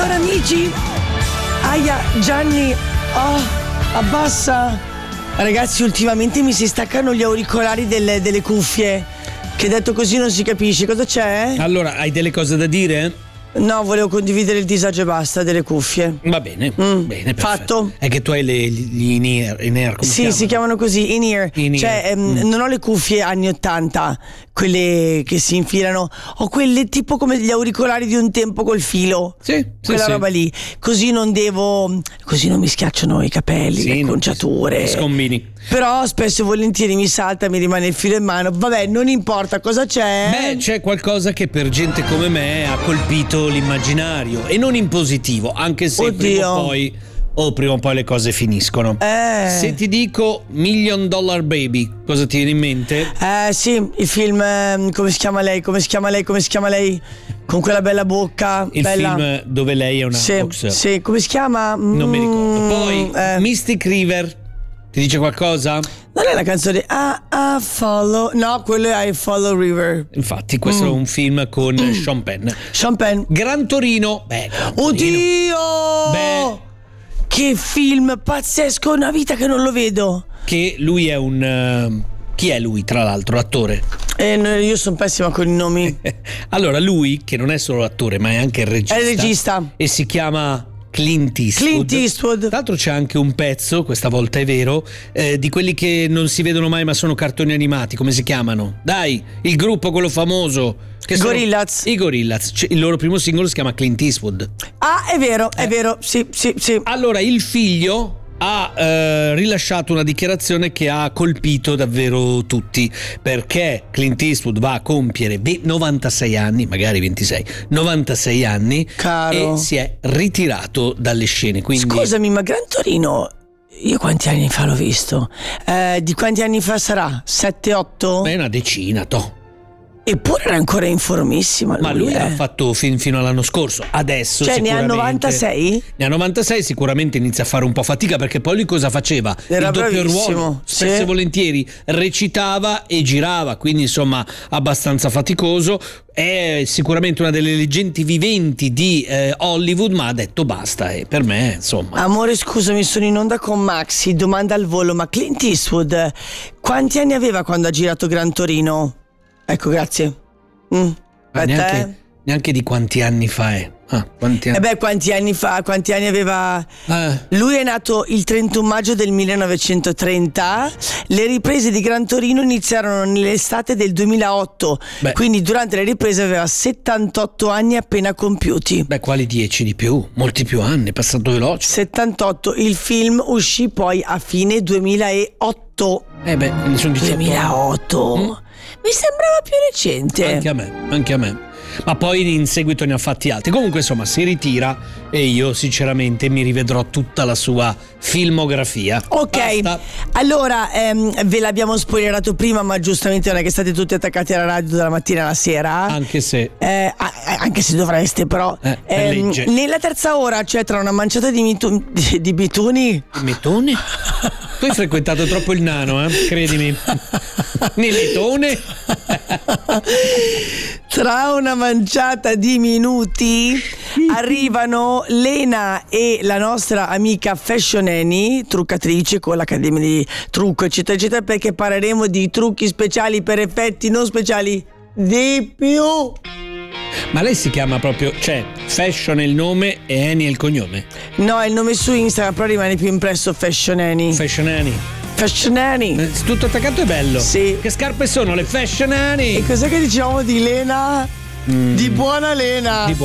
Allora amici, aia, Gianni, abbassa. Ragazzi, ultimamente mi si staccano gli auricolari delle cuffie, che detto così non si capisce. Cosa c'è? Allora, hai delle cose da dire? No, volevo condividere il disagio e basta delle cuffie. Va bene, bene, perfetto. Fatto. È che tu hai gli in-ear, come Sì, si chiamano così, in-ear. Cioè, non ho le cuffie anni 80, quelle che si infilano. Ho quelle tipo come gli auricolari di un tempo col filo. Sì, quella roba lì. Così non mi schiacciano i capelli, le conciature. Scombini. Però spesso e volentieri mi salta, mi rimane il filo in mano. Vabbè, non importa cosa c'è. Beh, c'è qualcosa che per gente come me ha colpito l'immaginario, e non in positivo, anche se prima o poi le cose finiscono. Se ti dico $1 Million Baby, cosa ti viene in mente? Sì, il film, come si chiama lei? Con quella bella bocca. Il film dove lei è una boxer. Sì, come si chiama? Non mi ricordo. Poi Mystic River, ti dice qualcosa? Non è la canzone Follow. No, quello è I Follow River. Infatti, questo è un film con Sean Penn. Gran Torino. Beh, oddio! Beh, che film pazzesco, una vita che non lo vedo. Che lui è un... Chi è lui, tra l'altro, attore? Io sono pessima con i nomi. Allora, lui, che non è solo l'attore, ma è anche il regista. È il regista. E si chiama Clint Eastwood. Tra l'altro c'è anche un pezzo, questa volta è vero, di quelli che non si vedono mai ma sono cartoni animati. Come si chiamano? Dai, il gruppo quello famoso. Gorillaz. I Gorillaz. Il loro primo singolo si chiama Clint Eastwood. Ah, è vero, sì. Allora, il figlio ha rilasciato una dichiarazione che ha colpito davvero tutti, perché Clint Eastwood va a compiere 96 anni, magari 26, 96 anni, caro, e si è ritirato dalle scene. Quindi... Scusami, ma Gran Torino io quanti anni fa l'ho visto? Di quanti anni fa sarà? 7-8? Beh, una decina, toh. Eppure era ancora informissima. Ma lui l'ha fatto fino all'anno scorso. Adesso ne ha 96? Ne ha 96, sicuramente inizia a fare un po' fatica, perché poi lui cosa faceva? Era il doppio bravissimo, ruolo. Spesso e volentieri recitava e girava, quindi insomma abbastanza faticoso. È sicuramente una delle leggende viventi di Hollywood, ma ha detto basta, e per me insomma. Amore, scusami, sono in onda con Maxi, domanda al volo, ma Clint Eastwood quanti anni aveva quando ha girato Gran Torino? Ecco, grazie. Neanche di quanti anni fa è. Quanti anni? Quanti anni fa? Quanti anni aveva? Lui è nato il 31 maggio del 1930. Le riprese di Gran Torino iniziarono nell'estate del 2008. Quindi durante le riprese aveva 78 anni appena compiuti. Quali 10 di più? Molti più anni, è passato veloce. 78. Il film uscì poi a fine 2008. Quindi sono 18 2008. Mi sembrava più recente. Anche a me. Ma poi in seguito ne ha fatti altri. Comunque insomma si ritira, e io sinceramente mi rivedrò tutta la sua filmografia. Ok. Basta. Allora ve l'abbiamo spoilerato prima, ma giustamente non è che state tutti attaccati alla radio dalla mattina alla sera. Anche se dovreste, però nella terza ora, cioè tra una manciata di bituni. Mitone? Tu hai frequentato troppo il nano, credimi. Nell'itone. Tra una manciata di minuti arrivano Lena e la nostra amica Fashion Annie, truccatrice con l'Accademia di Trucco, eccetera, eccetera, perché parleremo di trucchi speciali per effetti non speciali di più. Ma lei si chiama proprio, cioè Fashion è il nome e Annie è il cognome? No, è il nome su Instagram, però rimane più impresso Fashion Annie. Fashion Annie. Fashion Annie. Tutto attaccato è bello. Sì. Che scarpe sono le Fashion Annie? E cos'è che diciamo di Lena? Di buona Lena.